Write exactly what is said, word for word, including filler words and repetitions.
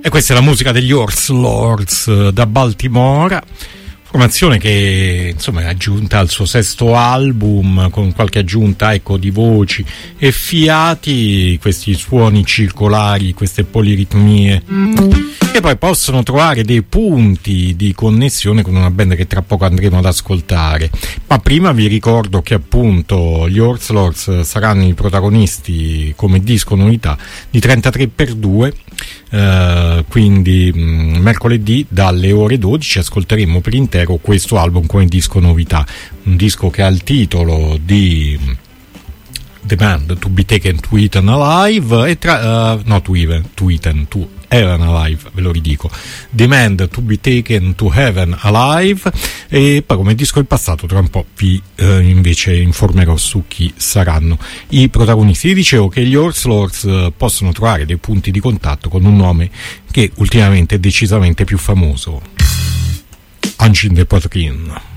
questa è la musica degli Horse Lords da Baltimora, formazione che insomma è aggiunta al suo sesto album con qualche aggiunta, ecco, di voci e fiati, questi suoni circolari, queste poliritmie che poi possono trovare dei punti di connessione con una band che tra poco andremo ad ascoltare. Ma prima vi ricordo che appunto gli Horse Lords saranno i protagonisti come disco novità di trentatré per due, eh, quindi mh, mercoledì dalle ore dodici ascolteremo per intero questo album come disco novità, un disco che ha il titolo di Demand to be taken to Eaten Alive e tra, uh, no to even to Eaten to Heaven Alive, ve lo ridico, Demand to be taken to Heaven Alive. E poi come disco del passato tra un po' vi eh, invece informerò su chi saranno i protagonisti. Vi dicevo che gli Horse Lords eh, possono trovare dei punti di contatto con un nome che ultimamente è decisamente più famoso: Angine de Poitrine.